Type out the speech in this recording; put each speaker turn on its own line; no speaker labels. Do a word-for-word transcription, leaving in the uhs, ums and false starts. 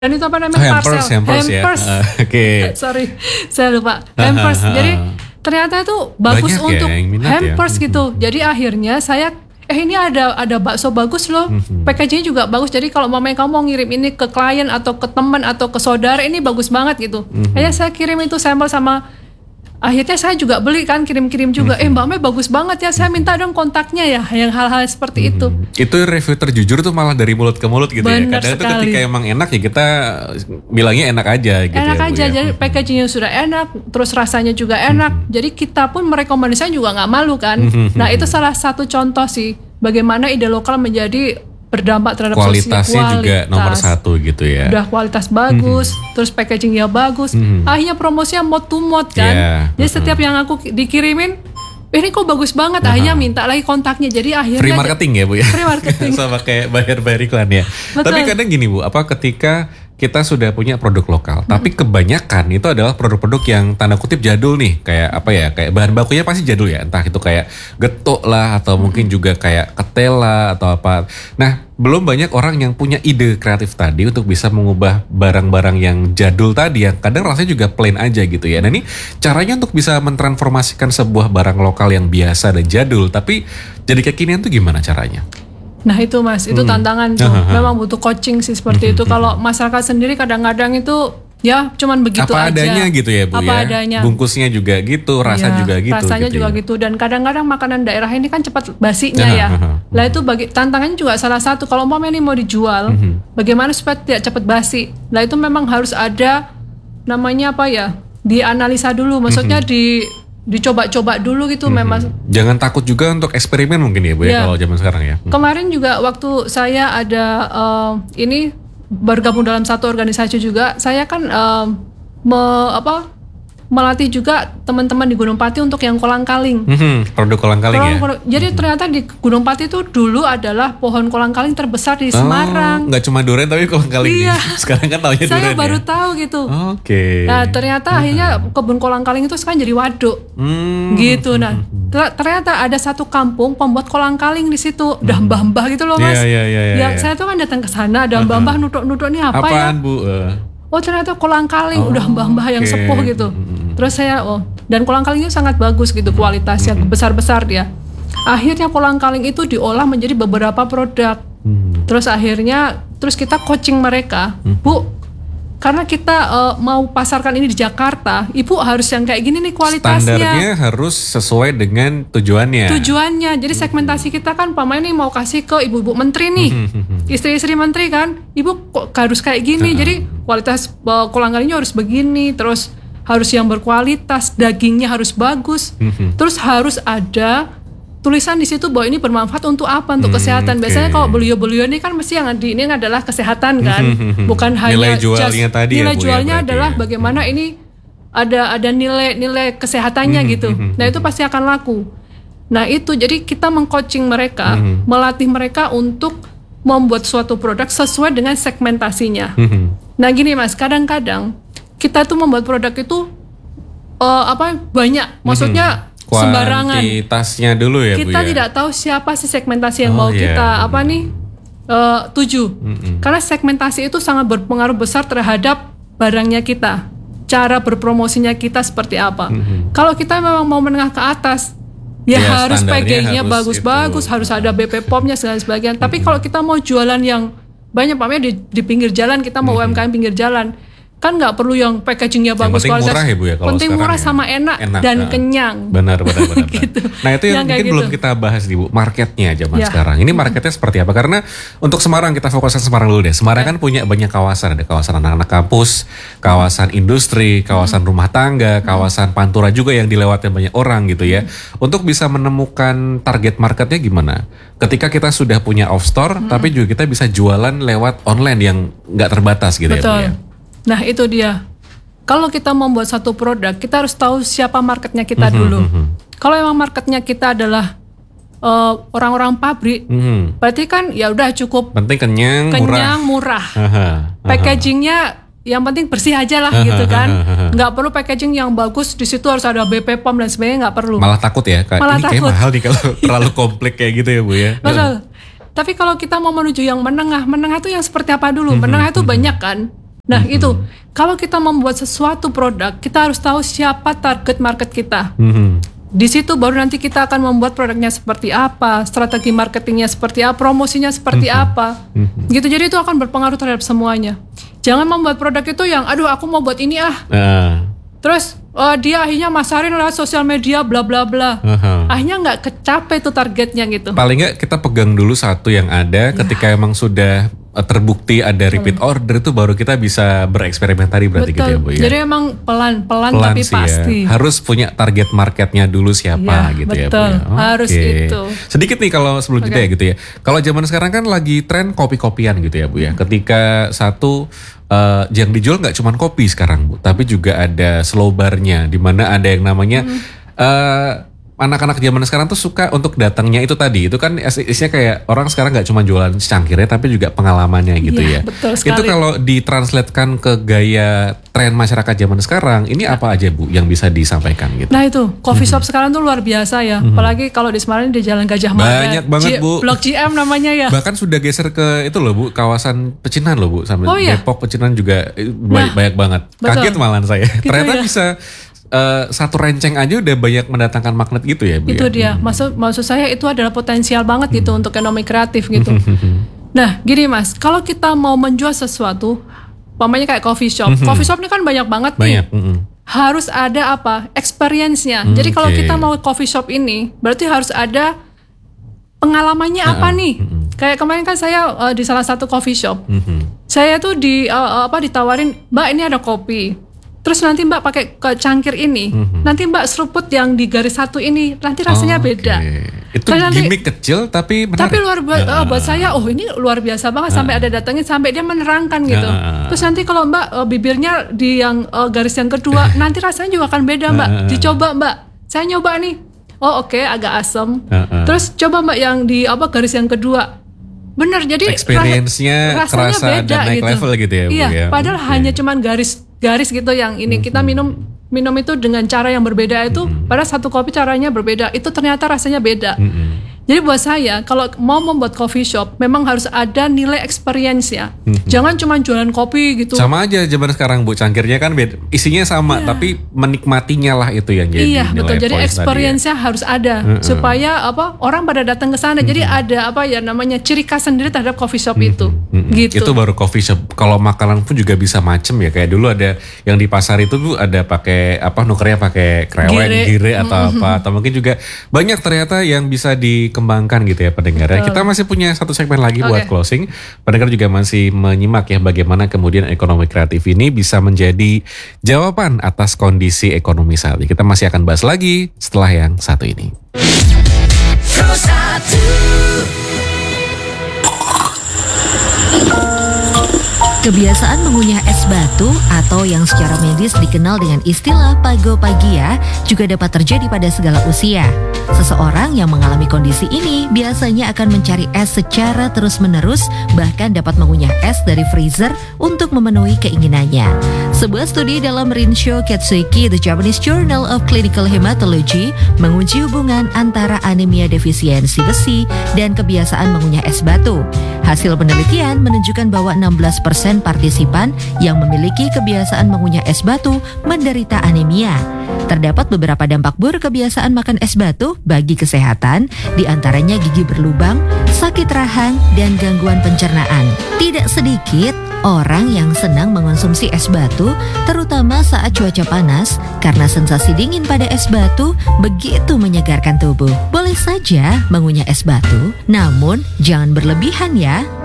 Dan itu apa namanya?
Oh, hampers,
Parcel.
hampers,
Hampers.
ya. Uh, Oke. Okay.
Sorry, saya lupa. Hampers. Jadi ternyata itu bagus
banyak
untuk
ya,
hampers
ya.
gitu. Jadi akhirnya saya eh ini ada ada bakso bagus loh.
Mm-hmm.
Packagingnya juga bagus. Jadi kalau mamanya kamu mau ngirim ini ke klien atau ke teman atau ke saudara, ini bagus banget gitu.
Mm-hmm.
Akhirnya saya kirim itu sampel sama. Akhirnya saya juga beli kan, kirim-kirim juga. Mm-hmm. Eh Mbak Mei bagus banget ya, saya minta dong kontaknya ya, yang hal-hal seperti mm-hmm. itu.
Itu review terjujur tuh malah dari mulut ke mulut gitu.
Bener
ya. Kadang
sekali.
itu ketika emang enak ya kita bilangnya enak aja gitu.
Enak
ya,
aja,
Bu, ya.
jadi packagingnya sudah enak, terus rasanya juga enak. Mm-hmm. Jadi kita pun merekomendasikan juga nggak malu kan. Mm-hmm. Nah itu salah satu contoh sih, bagaimana ide lokal menjadi berdampak terhadap
kualitasnya
kualitas.
juga nomor satu gitu ya.
Udah kualitas bagus, mm-hmm. terus packagingnya bagus, mm-hmm. akhirnya promosinya mod to mod kan. Yeah. Jadi mm-hmm. setiap yang aku dikirimin, ini kok bagus banget, uh-huh. akhirnya minta lagi kontaknya. Jadi akhirnya
free marketing ya Bu ya.
Free marketing.
Sama kayak bayar-bayar iklan ya. Betul. Tapi kadang gini Bu, apa ketika kita sudah punya produk lokal, hmm. tapi kebanyakan itu adalah produk-produk yang tanda kutip jadul nih, kayak apa ya, kayak bahan bakunya pasti jadul ya, entah itu kayak getuk lah atau hmm. mungkin juga kayak ketela atau apa. Nah, belum banyak orang yang punya ide kreatif tadi untuk bisa mengubah barang-barang yang jadul tadi yang kadang rasanya juga plain aja gitu ya. Nah ini caranya untuk bisa mentransformasikan sebuah barang lokal yang biasa dan jadul tapi jadi kekinian tuh gimana caranya?
Nah itu Mas, itu tantangan tuh. Memang butuh coaching sih seperti itu. Kalau masyarakat sendiri kadang-kadang itu ya cuman begitu
apa
aja.
Apa adanya gitu ya Bu
apa
ya?
Adanya.
Bungkusnya juga gitu, rasa
ya,
juga gitu.
Rasanya
gitu
juga
ya.
gitu. Dan kadang-kadang makanan daerah ini kan cepat basinya ya. Lah itu bagi tantangannya juga salah satu. Kalau umpamanya ini mau dijual, bagaimana supaya tidak cepat basi? Lah itu memang harus ada namanya apa ya? Dianalisa dulu. Maksudnya di dicoba-coba dulu gitu hmm. memang.
Jangan takut juga untuk eksperimen mungkin ya Bu ya, ya kalau zaman sekarang ya.
Kemarin juga waktu saya ada uh, ini bergabung dalam satu organisasi juga, saya kan uh, me, apa melatih juga teman-teman di Gunung Pati untuk yang kolang-kaling.
Hmm, produk kolang-kaling ya.
Kolang, jadi hmm. ternyata di Gunung Pati itu dulu adalah pohon kolang-kaling terbesar di Semarang.
Oh, nggak cuma durian tapi kolang-kaling.
Iya.
Sekarang kan taunya durian.
Saya baru
ya?
tahu gitu.
Oke. Okay.
Nah ternyata hmm. akhirnya kebun kolang-kaling itu sekarang jadi waduk. Hmm. Gitu. Nah ternyata ada satu kampung pembuat kolang-kaling di situ. Udah
Hmm.
mbah-mbah gitu loh Mas.
Iya iya iya.
Ya,
ya.
saya tuh kan datang ke sana, ada mbah-mbah nutuk-nutuk ini apa
Apaan,
ya?
Bu? Uh.
Oh ternyata kolang-kaling,
oh,
udah mbah-mbah yang
okay.
sepuh gitu.
Mm-hmm.
Terus saya, oh dan kolang-kalingnya sangat bagus gitu kualitasnya, mm-hmm. besar-besar dia. Akhirnya kolang-kaling itu diolah menjadi beberapa produk. Mm-hmm. Terus akhirnya, terus kita coaching mereka, mm-hmm. Bu, karena kita uh, mau pasarkan ini di Jakarta, Ibu harus yang kayak gini nih kualitasnya.
Standarnya harus sesuai dengan tujuannya.
Tujuannya, jadi segmentasi kita kan pemain nih mau kasih ke ibu-ibu menteri nih, istri-istri menteri kan, Ibu kok harus kayak gini, jadi kualitas uh, kolang-kalingnya harus begini, terus harus yang berkualitas, dagingnya harus bagus, terus harus ada tulisan di situ bahwa ini bermanfaat untuk apa, untuk hmm, kesehatan. Biasanya okay. kalau beliau-beliau ini kan mesti yang di ini adalah kesehatan kan, bukan hanya
nilai jualnya
just,
tadi
nilai
ya, Bu,
jualnya
ya,
adalah
ya.
bagaimana ini ada ada nilai-nilai kesehatannya gitu. Nah itu pasti akan laku. Nah itu jadi kita mengcoaching mereka, melatih mereka untuk membuat suatu produk sesuai dengan segmentasinya. Nah gini Mas, kadang-kadang kita tuh membuat produk itu uh, apa banyak, maksudnya sembarangan.
Kuantitasnya dulu ya
kita
Bu ya?
Tidak tahu siapa sih segmentasi yang
oh,
mau
yeah.
kita apa nih uh, tuju. Mm-hmm. Karena segmentasi itu sangat berpengaruh besar terhadap barangnya kita, cara berpromosinya kita seperti apa. Mm-hmm. Kalau kita memang mau menengah ke atas, ya, ya harus P G-nya bagus-bagus, harus ada B P P O M-nya segala sebagainya. Mm-hmm. Tapi kalau kita mau jualan yang banyak, pamer di, di pinggir jalan, kita mau mm-hmm. U M K M pinggir jalan, kan nggak perlu yang packagingnya bagus,
yang penting murah ya Bu ya, kalau
penting murah
ya.
sama enak, enak dan nah. kenyang.
Benar benar benar.
gitu.
Nah itu yang, yang mungkin gitu. belum kita bahas di Bu, marketnya zaman ya. sekarang. Ini marketnya seperti apa? Karena untuk Semarang kita fokuskan Semarang dulu deh. Semarang ya. kan punya banyak kawasan, ada kawasan anak-anak kampus, kawasan industri, kawasan hmm. rumah tangga, kawasan pantura juga yang dilewati banyak orang gitu ya. Hmm. Untuk bisa menemukan target marketnya gimana? Ketika kita sudah punya off store, hmm. tapi juga kita bisa jualan lewat online yang nggak terbatas gitu.
Betul.
ya Bu ya.
Nah itu dia. Kalau kita membuat satu produk, kita harus tahu siapa marketnya kita dulu. Mm-hmm. Kalau emang marketnya kita adalah uh, orang-orang pabrik, mm-hmm. berarti kan ya udah cukup.
Penting kenyang,
kenyang murah. murah. Packagingnya yang penting bersih aja lah gitu kan. Nggak perlu packaging yang bagus, di situ harus ada B P P O M dan sebagainya, nggak perlu.
Malah takut ya, kayak
Malah
ini
takut.
kayak mahal nih kalau terlalu kompleks kayak gitu ya Bu ya.
Betul. Tapi kalau kita mau menuju yang menengah, menengah itu yang seperti apa dulu? Menengah itu banyak kan. Nah mm-hmm. itu, kalau kita membuat sesuatu produk, kita harus tahu siapa target market kita. Mm-hmm. Di situ baru nanti kita akan membuat produknya seperti apa, strategi marketingnya seperti apa, promosinya seperti mm-hmm. apa. Mm-hmm. Gitu, jadi itu akan berpengaruh terhadap semuanya. Jangan membuat produk itu yang, aduh aku mau buat ini ah. Uh. Terus uh, dia akhirnya masarin lewat sosial media bla bla bla. Uh-huh. Akhirnya nggak kecapai tuh targetnya gitu.
Paling nggak kita pegang dulu satu yang ada, ya. Ketika emang sudah terbukti ada repeat hmm. order itu baru kita bisa bereksperimen tadi berarti. Betul. Gitu ya Bu ya.
Jadi emang pelan-pelan tapi sih pasti.
Ya. Harus punya target marketnya dulu siapa ya, gitu
betul.
Ya Bu ya.
Oh, harus okay. itu.
Sedikit nih kalau sebelum okay. kita ya gitu ya. Kalau zaman sekarang kan lagi tren kopi-kopian gitu ya Bu ya. Ketika satu uh, yang dijual nggak cuma kopi sekarang Bu, tapi juga ada slow barnya di mana ada yang namanya hmm. uh, anak-anak zaman sekarang tuh suka untuk datangnya itu tadi. Itu kan isinya kayak orang sekarang gak cuma jualan secangkirnya tapi juga pengalamannya gitu ya.
ya. Betul sekali.
Itu kalau ditranslatekan ke gaya tren masyarakat zaman sekarang, ini ya. Apa aja Bu yang bisa disampaikan gitu?
Nah itu, coffee shop mm-hmm. sekarang tuh luar biasa ya. Mm-hmm. Apalagi kalau di Semarang di Jalan Gajah Mada.
Banyak banget
G-
Bu.
Blok G M namanya ya.
Bahkan sudah geser ke itu loh Bu, kawasan Pecinan loh Bu. Sampai
oh, iya?
Depok, Pecinan juga banyak, nah, banyak banget. Betul. Kaget malahan saya. Gitu ternyata ya. Bisa... Uh, satu renceng aja udah banyak mendatangkan magnet gitu ya Bu.
Itu
ya?
dia, maksud maksud saya itu adalah potensial banget gitu hmm. untuk ekonomi kreatif gitu. Nah gini Mas, kalau kita mau menjual sesuatu, umpamanya kayak coffee shop, hmm. coffee shop ini kan banyak banget
banyak.
nih. Hmm. Harus ada apa? Experience-nya. Hmm, Jadi kalau okay. kita mau coffee shop ini, berarti harus ada pengalamannya apa uh-uh. nih? Hmm. Kayak kemarin kan saya uh, di salah satu coffee shop, hmm. saya tuh di uh, apa ditawarin, Mbak ini ada kopi. Terus nanti Mbak pakai ke cangkir ini, mm-hmm. nanti Mbak seruput yang di garis satu ini, nanti rasanya oh, beda.
Okay. Itu
nanti,
gimmick kecil tapi menarik.
Tapi luar biasa uh, buat saya, oh ini luar biasa banget uh, sampai ada datangin sampai dia menerangkan gitu. Uh, Terus nanti kalau Mbak uh, bibirnya di yang uh, garis yang kedua, nanti rasanya juga akan beda Mbak. Uh, Dicoba Mbak, saya nyoba nih. Oh oke okay, agak asam. Uh, uh. Terus coba Mbak yang di apa garis yang kedua. Bener, jadi
experience-nya
rasanya
kerasa
beda
dan naik
gitu.
Level gitu ya Bu
iya,
ya.
Padahal okay. hanya cuman garis garis gitu yang ini mm-hmm. kita minum minum itu dengan cara yang berbeda itu mm-hmm. padahal satu kopi caranya berbeda itu ternyata rasanya beda. Mm-hmm. Jadi buat saya kalau mau membuat coffee shop memang harus ada nilai experience-nya. Mm-hmm. Jangan cuma jualan kopi gitu.
Sama aja zaman sekarang Bu, cangkirnya kan beda, isinya sama yeah. tapi menikmatinya lah itu yang jadi
iya,
nilai.
Iya betul. Jadi experience-nya ya. Harus ada mm-hmm. supaya apa orang pada datang ke sana. Mm-hmm. Jadi ada apa ya namanya ciri khas sendiri terhadap coffee shop mm-hmm. itu. Mm-hmm. Gitu.
Itu baru coffee shop. Kalau makanan pun juga bisa macem ya. Kayak dulu ada yang di pasar itu Bu ada pakai apa nukernya pakai kreweng, gire, gire atau mm-hmm. apa atau mungkin juga banyak ternyata yang bisa dikembangkan gitu ya pendengar. Betul. Kita masih punya satu segmen lagi okay. buat closing. Pendengar juga masih menyimak ya bagaimana kemudian ekonomi kreatif ini bisa menjadi jawaban atas kondisi ekonomi saat ini. Kita masih akan bahas lagi setelah yang satu ini.
Kebiasaan mengunyah es batu atau yang secara medis dikenal dengan istilah pagopagia juga dapat terjadi pada segala usia. Seseorang yang mengalami kondisi ini biasanya akan mencari es secara terus-menerus, bahkan dapat mengunyah es dari freezer untuk memenuhi keinginannya. Sebuah studi dalam Rinsho Katsuki, The Japanese Journal of Clinical Hematology, menguji hubungan antara anemia defisiensi besi dan kebiasaan mengunyah es batu. Hasil penelitian menunjukkan bahwa enam belas persen partisipan yang memiliki kebiasaan mengunyah es batu menderita anemia. Terdapat beberapa dampak buruk kebiasaan makan es batu bagi kesehatan, di antaranya gigi berlubang, sakit rahang, dan gangguan pencernaan. Tidak sedikit orang yang senang mengonsumsi es batu, terutama saat cuaca panas, karena sensasi dingin pada es batu begitu menyegarkan tubuh. Boleh saja mengunyah es batu, namun jangan berlebihan ya.